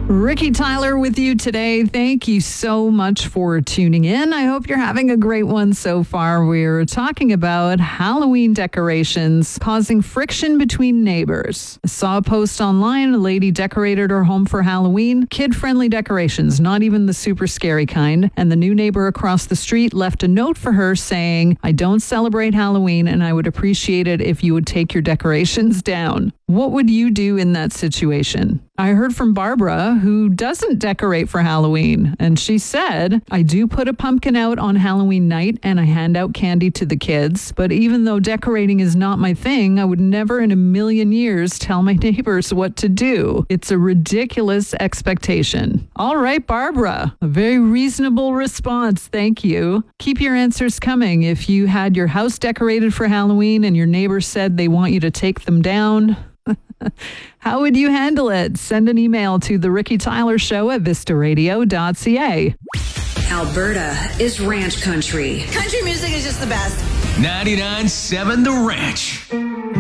Ricky Tyler with you today. Thank you so much for tuning in. I hope you're having a great one so far. We're talking about Halloween decorations causing friction between neighbors. I saw a post online. A lady decorated her home for Halloween. Kid-friendly decorations, not even the super scary kind. And the new neighbor across the street left a note for her saying, "I don't celebrate Halloween and I would appreciate it if you would take your decorations down." What would you do in that situation? I heard from Barbara, who doesn't decorate for Halloween, and she said, "I do put a pumpkin out on Halloween night and I hand out candy to the kids, but even though decorating is not my thing, I would never in a million years tell my neighbors what to do. It's a ridiculous expectation." All right, Barbara, a very reasonable response. Thank you. Keep your answers coming. If you had your house decorated for Halloween and your neighbors said they want you to take them down, how would you handle it? Send an email to the Ricky Tyler Show at vistaradio.ca. Alberta is ranch country. Country music is just the best. 99.7 The Ranch.